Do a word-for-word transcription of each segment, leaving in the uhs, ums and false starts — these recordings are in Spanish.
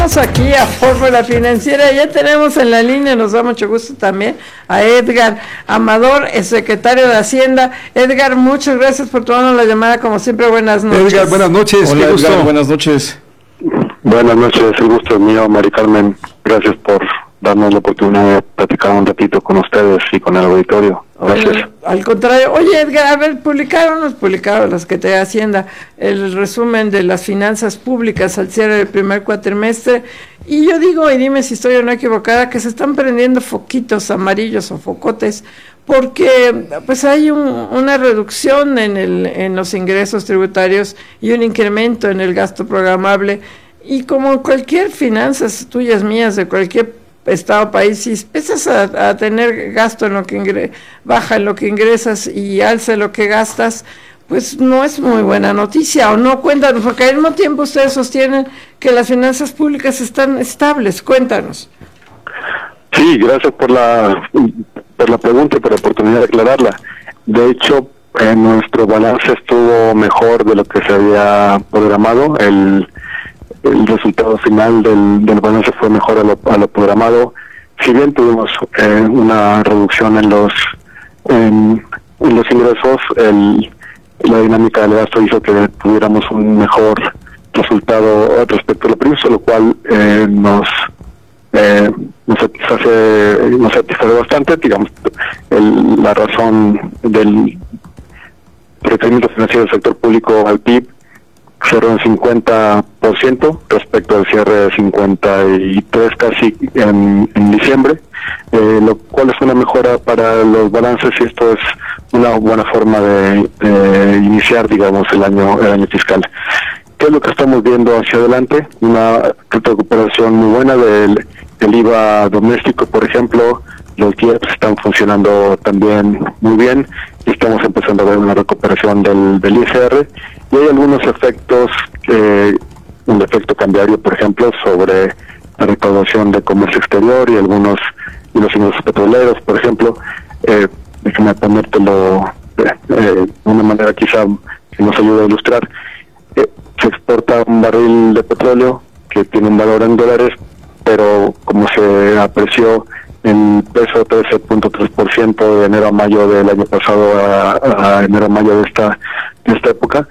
Aquí a Fórmula Financiera, ya tenemos en la línea, nos da mucho gusto también a Edgar Amador, el secretario de Hacienda. Edgar, muchas gracias por tomarnos la llamada, como siempre, buenas noches. Edgar, buenas noches. Hola, Edgar, buenas noches. Buenas noches, el gusto es mío, Mari Carmen, gracias por darnos la oportunidad de platicar un ratito con ustedes y con el auditorio. Gracias. Al, al contrario, oye Edgar, a ver, publicaron, nos publicaron la Secretaría de Hacienda el resumen de las finanzas públicas al cierre del primer cuatrimestre, y yo digo, y dime si estoy o no equivocada, que se están prendiendo foquitos amarillos o focotes, porque pues hay un, una reducción en, el, en los ingresos tributarios y un incremento en el gasto programable, y como cualquier finanzas tuyas, mías, de cualquier estado país, si empiezas a, a tener gasto en lo que ingre, baja en lo que ingresas y alza en lo que gastas, pues no es muy buena noticia, o no. Cuéntanos, porque al mismo tiempo ustedes sostienen que las finanzas públicas están estables. Cuéntanos. Sí, gracias por la por la pregunta y por la oportunidad de aclararla. De hecho, eh, nuestro balance estuvo mejor de lo que se había programado. El el resultado final del, del balance fue mejor a lo, a lo programado. Si bien tuvimos eh, una reducción en los en, en los ingresos, el, la dinámica del gasto hizo que tuviéramos un mejor resultado respecto a lo previsto, lo cual eh, nos eh, nos satisface nos satisface bastante. Digamos, el, la razón del requerimiento financiero del sector público al P I B cerró en cincuenta por ciento respecto al cierre de cincuenta y tres casi en, en diciembre, eh, lo cual es una mejora para los balances, y esto es una buena forma de, de iniciar, digamos, el año el año fiscal. ¿Qué es lo que estamos viendo hacia adelante? Una recuperación muy buena del, del I V A doméstico, por ejemplo. Los I E P S están funcionando también muy bien, y estamos empezando a ver una recuperación del, del I S R, y hay algunos efectos, eh, un efecto cambiario, por ejemplo, sobre la recaudación de comercio exterior y algunos y los ingresos petroleros, por ejemplo. Eh, déjame ponértelo eh, de una manera quizá que nos ayude a ilustrar. Eh, se exporta un barril de petróleo que tiene un valor en dólares, pero como se apreció el peso trece punto tres por ciento de enero a mayo del año pasado a, a enero a mayo de esta de esta época,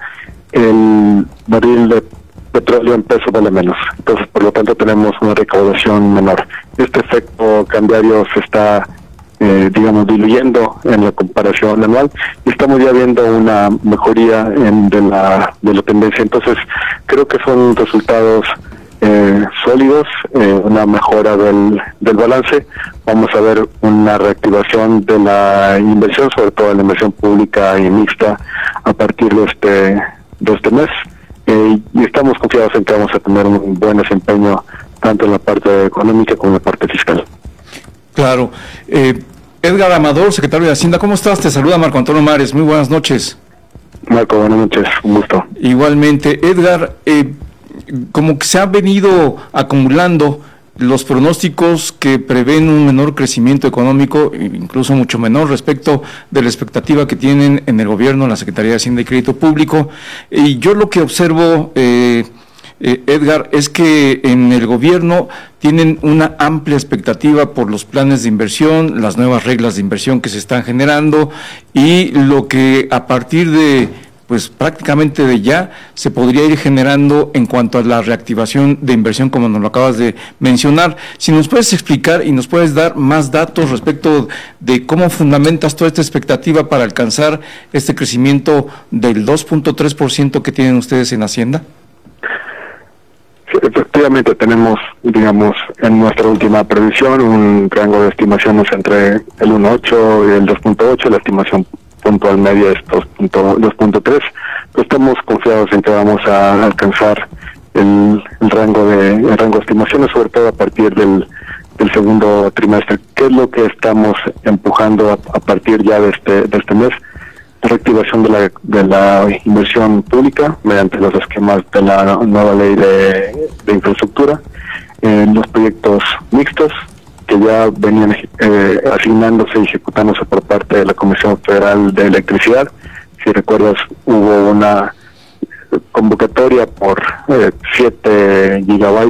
el barril de petróleo en peso vale menos. Entonces, por lo tanto, tenemos una recaudación menor. Este efecto cambiario se está, eh, digamos, diluyendo en la comparación anual, y estamos ya viendo una mejoría en de la de la tendencia. Entonces, creo que son resultados Eh, sólidos, eh, una mejora del, del balance. Vamos a ver una reactivación de la inversión, sobre todo la inversión pública y mixta, a partir de este de este mes, eh, y estamos confiados en que vamos a tener un buen desempeño tanto en la parte económica como en la parte fiscal. Claro. Eh, Edgar Amador, secretario de Hacienda, ¿cómo estás? Te saluda Marco Antonio Mares, muy buenas noches. Marco, buenas noches, un gusto. Igualmente. Edgar, eh, como que se han venido acumulando los pronósticos que prevén un menor crecimiento económico, incluso mucho menor respecto de la expectativa que tienen en el gobierno, en la Secretaría de Hacienda y Crédito Público. Y yo lo que observo, eh, eh, Edgar, es que en el gobierno tienen una amplia expectativa por los planes de inversión, las nuevas reglas de inversión que se están generando, y lo que a partir de pues prácticamente de ya se podría ir generando en cuanto a la reactivación de inversión, como nos lo acabas de mencionar. Si nos puedes explicar y nos puedes dar más datos respecto de cómo fundamentas toda esta expectativa para alcanzar este crecimiento del dos punto tres por ciento que tienen ustedes en Hacienda. Sí, efectivamente tenemos, digamos, en nuestra última previsión un rango de estimaciones entre el uno punto ocho y el dos punto ocho, la estimación puntual media es dos punto tres. Estamos confiados en que vamos a alcanzar el, el rango de el rango de estimaciones, sobre todo a partir del, del segundo trimestre. ¿Qué es lo que estamos empujando a, a partir ya de este de este mes? La reactivación de la de la inversión pública mediante los esquemas de la nueva ley de, de infraestructura, eh, los proyectos mixtos que ya venían eh, asignándose y ejecutándose por parte de la Comisión Federal de Electricidad. Si recuerdas, hubo una convocatoria por eh, siete gigabytes